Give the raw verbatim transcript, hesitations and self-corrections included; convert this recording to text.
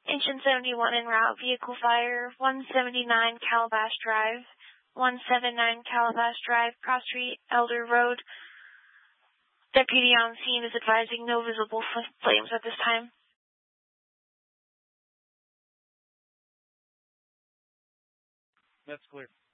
Engine seventy-one en route, vehicle fire, one seventy-nine Calabash Drive, one seventy-nine Calabash Drive, Cross Street, Elder Road. Deputy on scene is advising no visible flames at this time. That's clear.